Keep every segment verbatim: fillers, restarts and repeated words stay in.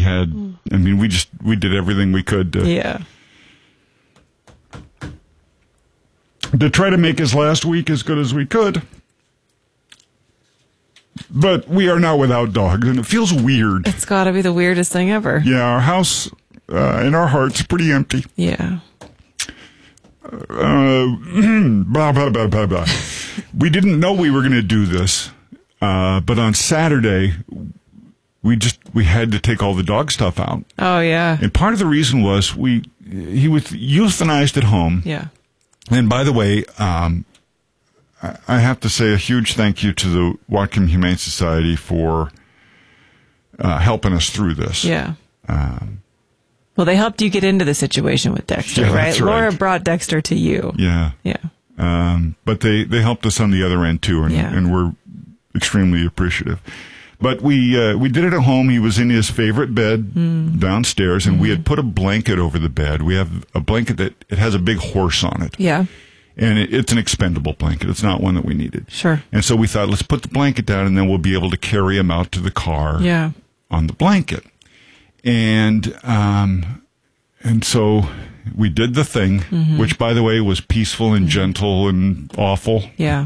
had, I mean, we just, we did everything we could to, Yeah. to try to make his last week as good as we could. But we are now without dogs, and it feels weird. It's got to be the weirdest thing ever. Yeah, our house uh, in our heart's pretty empty. Yeah. Uh, blah, blah, blah, blah, blah. We didn't know we were going to do this, uh, but on Saturday, we just, we had to take all the dog stuff out. Oh, yeah. And part of the reason was we, he was euthanized at home. Yeah. And by the way, um, I, I have to say a huge thank you to the Whatcom Humane Society for uh, helping us through this. Yeah. Um, Well, they helped you get into the situation with Dexter, Yeah, right? that's right. Laura brought Dexter to you. yeah. Yeah. Um, but they, they helped us on the other end too, and, Yeah. and we're extremely appreciative. But we uh, we did it at home. He was in his favorite bed Mm. downstairs, and Mm-hmm. we had put a blanket over the bed. We have a blanket that it has a big horse on it, Yeah. and it, it's an expendable blanket. It's not one that we needed. Sure. And so we thought, let's put the blanket down, and then we'll be able to carry him out to the car Yeah. on the blanket. And um, and so we did the thing, Mm-hmm. which, by the way, was peaceful and gentle and awful. Yeah.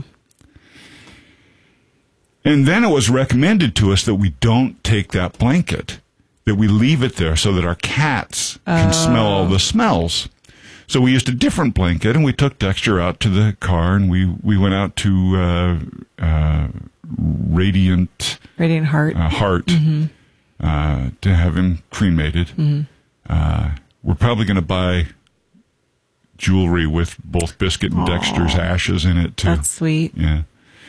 And then it was recommended to us that we don't take that blanket, that we leave it there so that our cats can smell all the smells. So we used a different blanket, and we took Dexter out to the car, and we, we went out to uh, uh, Radiant Radiant Heart. uh, Heart uh, to have him cremated. Uh, we're probably going to buy jewelry with both Biscuit and Dexter's ashes in it, too. That's sweet. Yeah.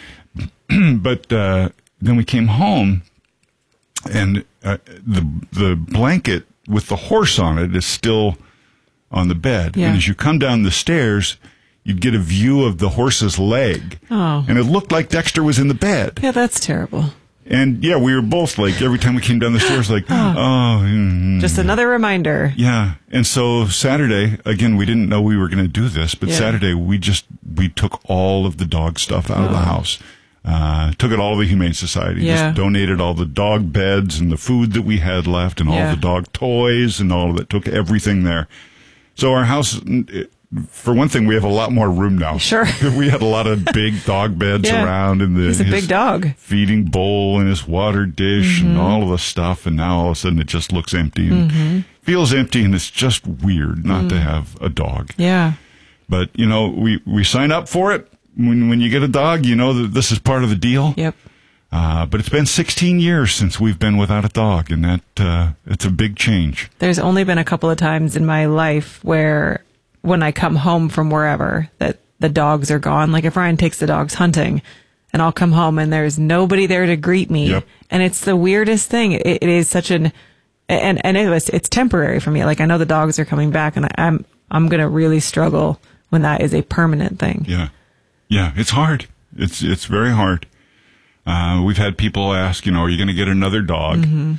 But uh, then we came home, and uh, the the blanket with the horse on it is still on the bed. Yeah. And as you come down the stairs, you get a view of the horse's leg. Oh. And it looked like Dexter was in the bed. Yeah, that's terrible. And, yeah, we were both like, every time we came down the stairs, like, oh. mm, Just another reminder. yeah. And so Saturday, again, we didn't know we were going to do this, but Yeah. Saturday we just, we took all of the dog stuff out of the house. Uh, took it all to the Humane Society. Yeah. Just donated all the dog beds and the food that we had left and all Yeah. the dog toys and all of it. Took everything there. So our house, it, for one thing, we have a lot more room now. Sure. We had a lot of big dog beds Yeah. around and the He's a his big dog. feeding bowl and his water dish Mm-hmm. and all of the stuff. And now all of a sudden it just looks empty and Mm-hmm. feels empty, and it's just weird not Mm. to have a dog. Yeah. But, you know, we, we sign up for it. When when you get a dog, you know that this is part of the deal. Yep. Uh, but it's been sixteen years since we've been without a dog, and that uh, it's a big change. There's only been a couple of times in my life where when I come home from wherever that the dogs are gone. Like if Ryan takes the dogs hunting and I'll come home and there's nobody there to greet me. Yep. And it's the weirdest thing. It, it is such an, and, and it was, it's temporary for me. Like I know the dogs are coming back and I, I'm, I'm going to really struggle when that is a permanent thing. Yeah, yeah, it's hard. It's it's very hard. Uh, we've had people ask, you know, are you going to get another dog? Mm-hmm.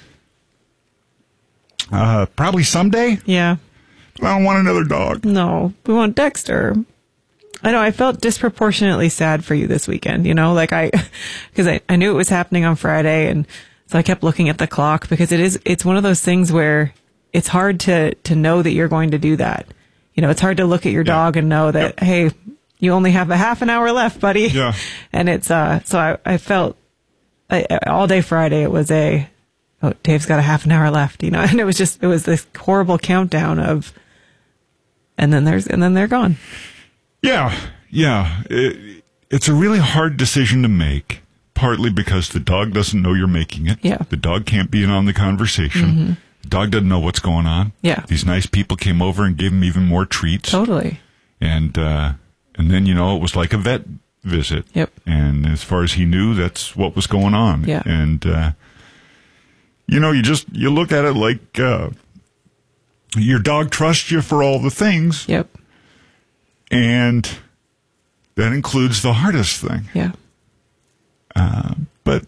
Uh, probably someday. Yeah. I don't want another dog. No, we want Dexter. I know I felt disproportionately sad for you this weekend, you know, like I, because I, I knew it was happening on Friday. And so I kept looking at the clock because it is, it's one of those things where it's hard to, to know that you're going to do that. You know, it's hard to look at your Yeah. dog and know that, Yep. hey, you only have a half an hour left, buddy. Yeah. And it's, uh, so I, I felt I, all day Friday, it was a, oh, Dave's got a half an hour left, you know, and it was just, it was this horrible countdown of, and then there's, and then they're gone. Yeah, yeah. It, it's a really hard decision to make, partly because the dog doesn't know you're making it. Yeah. The dog can't be in on the conversation. Mm-hmm. The dog doesn't know what's going on. Yeah. These nice people came over and gave him even more treats. Totally. And, uh, and then, you know, it was like a vet visit. Yep. And as far as he knew, that's what was going on. Yeah. And, uh, you know, you just, you look at it like, uh, your dog trusts you for all the things. Yep. And that includes the hardest thing. Yeah. Uh, but,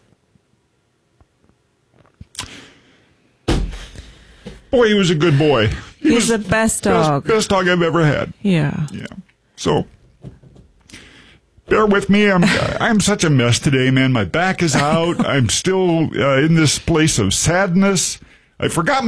boy, he was a good boy. He He's was the best best, dog. best dog I've ever had. Yeah. Yeah. So, bear with me. I'm I'm such a mess today, man. My back is out. I'm still uh, in this place of sadness. I forgot my